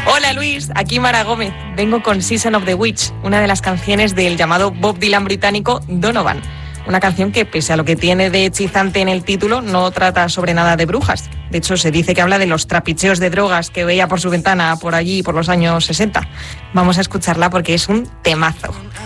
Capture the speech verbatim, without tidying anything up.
Hola Luis, aquí Mara Gómez. Vengo con Season of the Witch, una de las canciones del llamado Bob Dylan británico Donovan. Una canción que, pese a lo que tiene de hechizante en el título, no trata sobre nada de brujas. De hecho, se dice que habla de los trapicheos de drogas que veía por su ventana por allí por los años sesenta. Vamos a escucharla porque es un temazo.